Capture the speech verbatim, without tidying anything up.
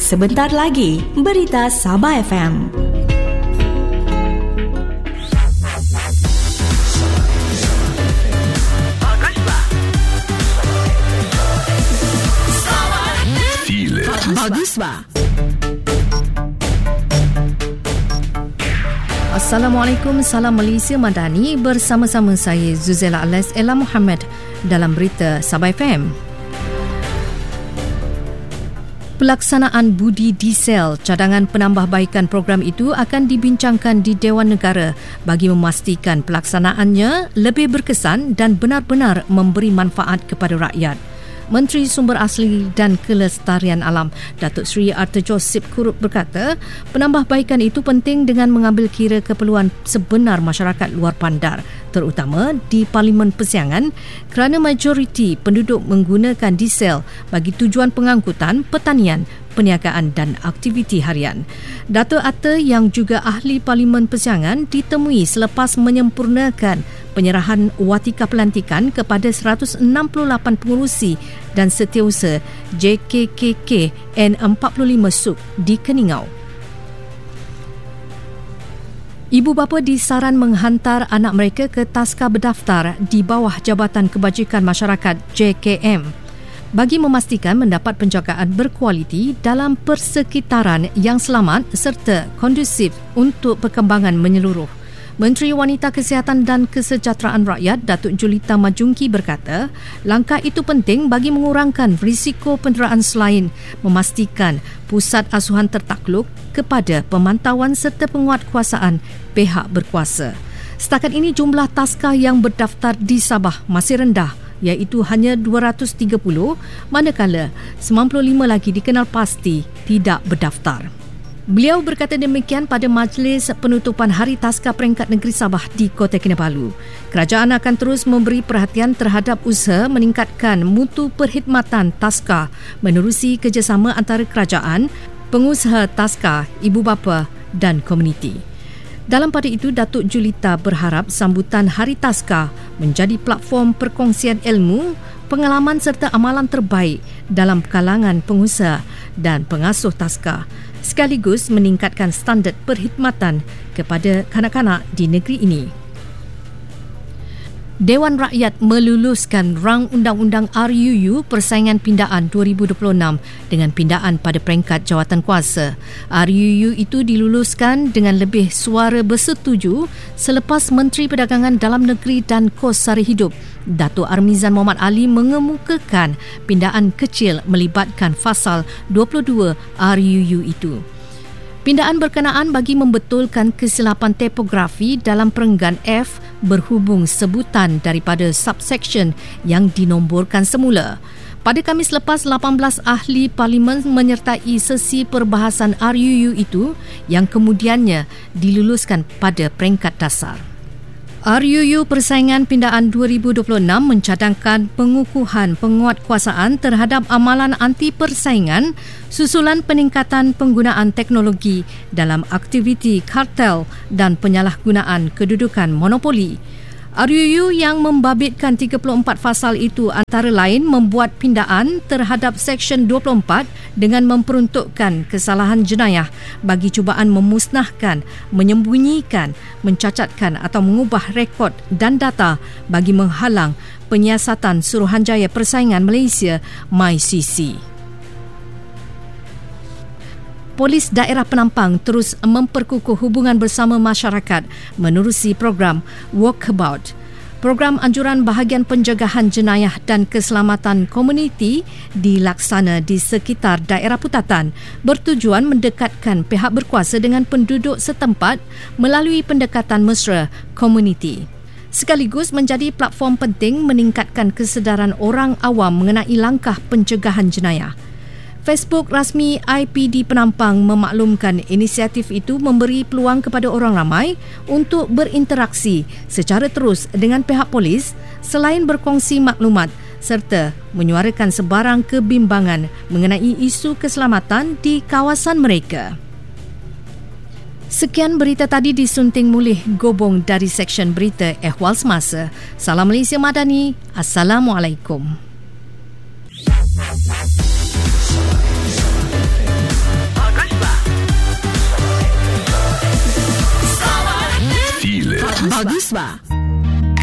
Sebentar lagi, Berita Sabah F M. Baguslah. Assalamualaikum, salam Malaysia Madani, bersama-sama saya Zuzela Alias Ella Muhammad dalam Berita Sabah F M. Pelaksanaan budi diesel cadangan penambahbaikan program itu akan dibincangkan di Dewan Negara bagi memastikan pelaksanaannya lebih berkesan dan benar-benar memberi manfaat kepada rakyat. Menteri Sumber Asli dan Kelestarian Alam Datuk Seri Artajo Sip Kurup berkata, penambahbaikan itu penting dengan mengambil kira keperluan sebenar masyarakat luar bandar, terutama di Parlimen Persiangan, kerana majoriti penduduk menggunakan diesel bagi tujuan pengangkutan, pertanian, perniagaan dan aktiviti harian. Dato' Atta yang juga ahli Parlimen Persiangan ditemui selepas menyempurnakan penyerahan watika pelantikan kepada seratus enam puluh lapan pengurusi dan setiausaha J K K K N empat puluh lima Suk di Keningau. Ibu bapa disaran menghantar anak mereka ke taska berdaftar di bawah Jabatan Kebajikan Masyarakat J K M bagi memastikan mendapat penjagaan berkualiti dalam persekitaran yang selamat serta kondusif untuk perkembangan menyeluruh. Menteri Wanita Kesihatan dan Kesejahteraan Rakyat Datuk Julita Majungki berkata, langkah itu penting bagi mengurangkan risiko penderaan selain memastikan pusat asuhan tertakluk kepada pemantauan serta penguatkuasaan pihak berkuasa. Setakat ini jumlah taska yang berdaftar di Sabah masih rendah, iaitu hanya dua ratus tiga puluh, manakala sembilan puluh lima lagi dikenal pasti tidak berdaftar. Beliau berkata demikian pada majlis penutupan Hari Taska Peringkat Negeri Sabah di Kota Kinabalu. Kerajaan akan terus memberi perhatian terhadap usaha meningkatkan mutu perkhidmatan taska menerusi kerjasama antara kerajaan, pengusaha taska, ibu bapa dan komuniti. Dalam pada itu, Datuk Julita berharap sambutan Hari Taska menjadi platform perkongsian ilmu, pengalaman serta amalan terbaik dalam kalangan pengusaha dan pengasuh taska, sekaligus meningkatkan standard perkhidmatan kepada kanak-kanak di negeri ini. Dewan Rakyat meluluskan rang undang-undang R U U Persaingan Pindaan dua ribu dua puluh enam dengan pindaan pada peringkat jawatankuasa. R U U itu diluluskan dengan lebih suara bersetuju selepas Menteri Perdagangan Dalam Negeri dan Kos Sara Hidup Datuk Armizan Mohamad Ali mengemukakan pindaan kecil melibatkan fasal dua puluh dua R U U itu. Pindaan berkenaan bagi membetulkan kesilapan tipografi dalam perenggan F berhubung sebutan daripada subsection yang dinomborkan semula. Pada Khamis lepas, lapan belas ahli parlimen menyertai sesi perbahasan R U U itu yang kemudiannya diluluskan pada peringkat dasar. R U U Persaingan Pindaan dua ribu dua puluh enam mencadangkan pengukuhan penguatkuasaan terhadap amalan anti persaingan susulan peningkatan penggunaan teknologi dalam aktiviti kartel dan penyalahgunaan kedudukan monopoli. R U U yang membabitkan tiga puluh empat fasal itu antara lain membuat pindaan terhadap Seksyen dua puluh empat dengan memperuntukkan kesalahan jenayah bagi cubaan memusnahkan, menyembunyikan, mencacatkan atau mengubah rekod dan data bagi menghalang penyiasatan Suruhanjaya Persaingan Malaysia M Y C C. Polis Daerah Penampang terus memperkukuh hubungan bersama masyarakat menerusi program Walkabout. Program anjuran bahagian pencegahan jenayah dan keselamatan komuniti dilaksana di sekitar daerah putatan bertujuan mendekatkan pihak berkuasa dengan penduduk setempat melalui pendekatan mesra komuniti. Sekaligus menjadi platform penting meningkatkan kesedaran orang awam mengenai langkah pencegahan jenayah. Facebook rasmi I P D Penampang memaklumkan inisiatif itu memberi peluang kepada orang ramai untuk berinteraksi secara terus dengan pihak polis selain berkongsi maklumat serta menyuarakan sebarang kebimbangan mengenai isu keselamatan di kawasan mereka. Sekian berita tadi disunting mulih Gobong dari Seksyen Berita Ehwal Semasa. Salam Malaysia Madani. Assalamualaikum. Bagus ba?